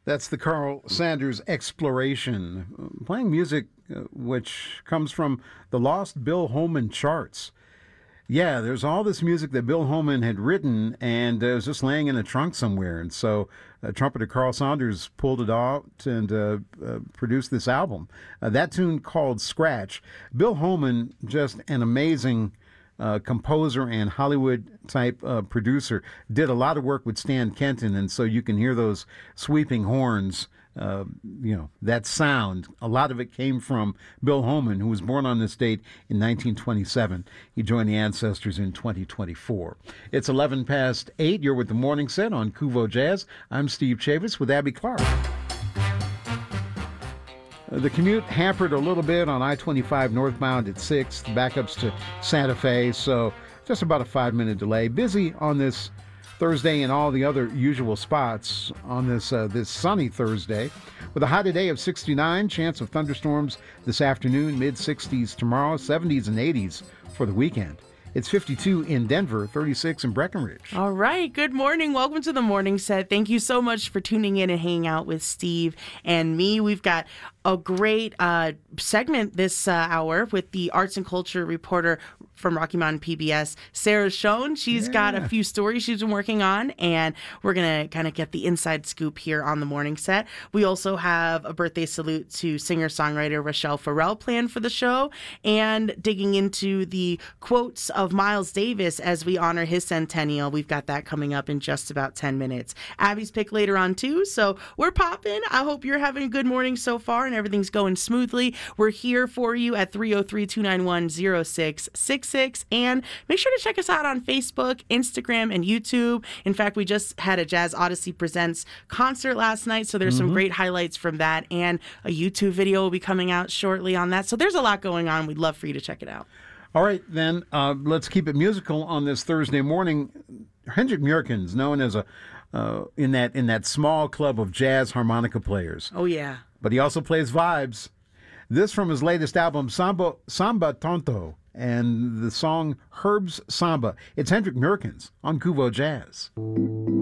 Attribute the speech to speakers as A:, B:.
A: That's the Carl Sanders Exploration, playing music which comes from the Lost Bill Holman charts. Yeah, there's all this music that Bill Holman had written, and it was just laying in a trunk somewhere. And so trumpeter Carl Sanders pulled it out and produced this album. That tune called Scratch. Bill Holman, just an amazing composer and Hollywood-type producer, did a lot of work with Stan Kenton, and so you can hear those sweeping horns, that sound. A lot of it came from Bill Holman, who was born on this date in 1927. He joined the Ancestors in 2024. It's 11 past 8. You're with the Morning Set on Kuvo Jazz. I'm Steve Chavis with Abby Clark. The commute hampered a little bit on I-25 northbound at 6th, backups to Santa Fe, so just about a 5-minute delay. Busy on this Thursday and all the other usual spots on this sunny Thursday. With a high today of 69, chance of thunderstorms this afternoon, mid-60s tomorrow, 70s and 80s for the weekend. It's 52 in Denver, 36 in Breckenridge.
B: All right. Good morning. Welcome to the Morning Set. Thank you so much for tuning in and hanging out with Steve and me. We've got a great segment this hour with the arts and culture reporter from Rocky Mountain PBS, Sarah Schoen. She's got a few stories she's been working on, and we're going to kind of get the inside scoop here on the Morning Set. We also have a birthday salute to singer-songwriter Rachelle Farrell planned for the show, and digging into the quotes of Miles Davis as we honor his centennial. We've got that coming up in just about 10 minutes. Abby's pick later on, too, so we're popping. I hope you're having a good morning so far and everything's going smoothly. We're here for you at 303-291-0666, and make sure to check us out on Facebook, Instagram, and YouTube. In fact, we just had a Jazz Odyssey Presents concert last night, so there's some great highlights from that, and a YouTube video will be coming out shortly on that. So there's a lot going on. We'd love for you to check it out.
A: All right, then, let's keep it musical on this Thursday morning. Hendrik Murkens, known as in that small club of jazz harmonica players.
B: Oh, yeah.
A: But he also plays vibes. This from his latest album, Samba Tonto, and the song Herb's Samba. It's Hendrik Murkens on Kuvo Jazz.